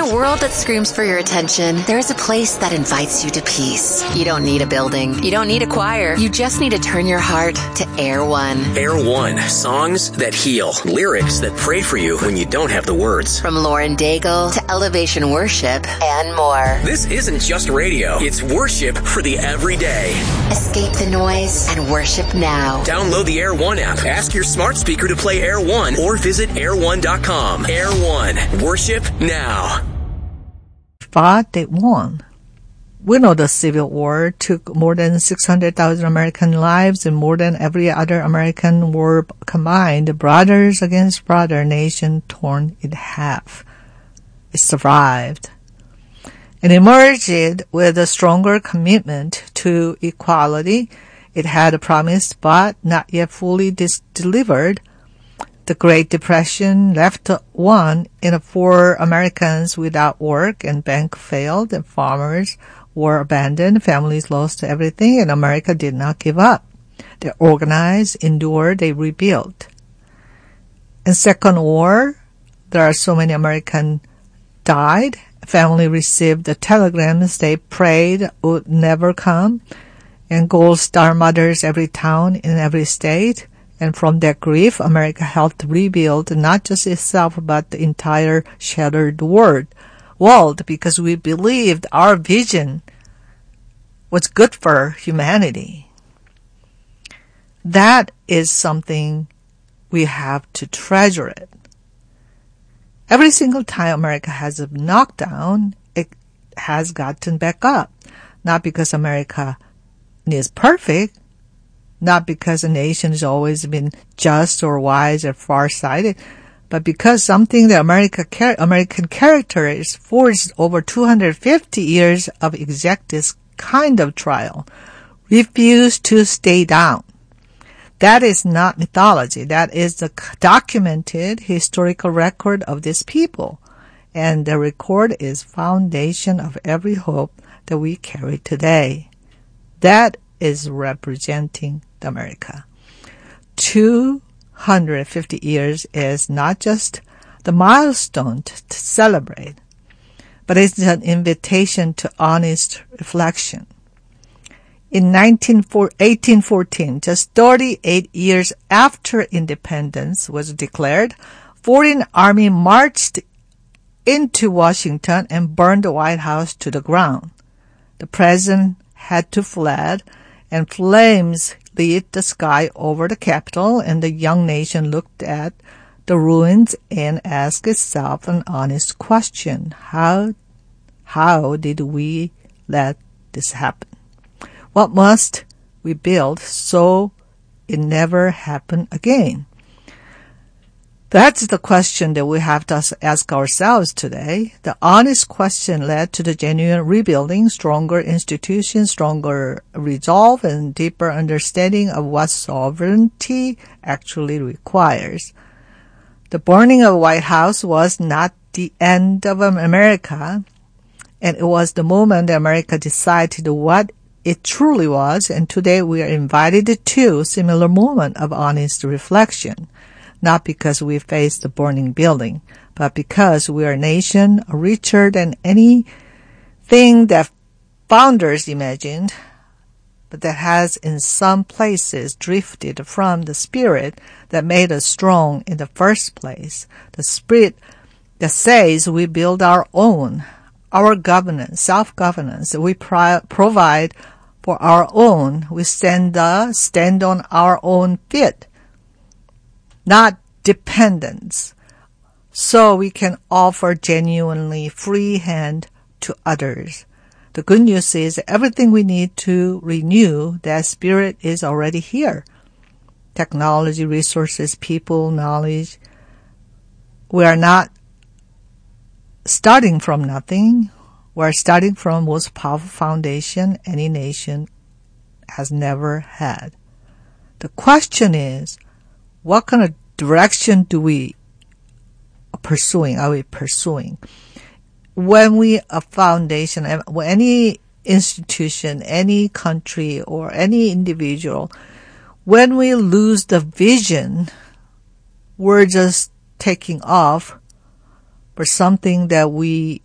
a world that screams for your attention, there is a place that invites you to peace. You don't need a building. You don't need a choir. You just need to turn your heart to Air One. Air One. Songs that heal. Lyrics that pray for you when you don't have the words. From Lauren Daigle to Elevation Worship and more. This isn't just radio. It's worship for the everyday. Escape the noise and worship now. Download the Air One app. Ask your smart speaker to play Air One or visit air1.com. Air One. Worship now. Fought, they won. We know the Civil War took more than 600,000 American lives and more than every other American war combined. Brothers against brother, nation torn in half. It survived and emerged with a stronger commitment to equality. It had promised but not yet fully delivered. The Great Depression left 1 in 4 Americans without work, and banks failed, and farmers were abandoned, families lost everything, and America did not give up. They organized, endured, they rebuilt. In Second War, there are so many Americans died. Family received the telegrams they prayed would never come, and gold star mothers every town in every state. And from that grief, America helped rebuild not just itself, but the entire shattered world, because we believed our vision was good for humanity. That is something we have to treasure it. Every single time America has a knockdown, it has gotten back up. Not because America is perfect, not because a nation has always been just or wise or far-sighted, but because something that American character is forged over 250 years of exact this kind of trial, refused to stay down. That is not mythology. That is the documented historical record of this people. And the record is foundation of every hope that we carry today. That is representing America. 250 years is not just the milestone to celebrate, but it's an invitation to honest reflection. In 1814, just 38 years after independence was declared, foreign army marched into Washington and burned the White House to the ground. The president had to flee, and flames lit the sky over the Capitol, and the young nation looked at the ruins and asked itself an honest question. How did we let this happen? What must we build so it never happen again? That's the question that we have to ask ourselves today. The honest question led to the genuine rebuilding, stronger institutions, stronger resolve, and deeper understanding of what sovereignty actually requires. The burning of the White House was not the end of America, and it was the moment that America decided what it truly was, and today we are invited to a similar moment of honest reflection. Not because we face the burning building, but because we are a nation richer than anything that founders imagined, but that has in some places drifted from the spirit that made us strong in the first place. The spirit that says we build our own, our governance, self-governance. We provide for our own. We stand on our own feet. Not dependence, so we can offer genuinely free hand to others. The good news is everything we need to renew that spirit is already here. Technology, resources, people, knowledge. We are not starting from nothing. We are starting from the most powerful foundation any nation has never had. The question is, what kind of direction are we pursuing? When we a foundation, any institution, any country, or any individual, when we lose the vision, we're just taking off for something that we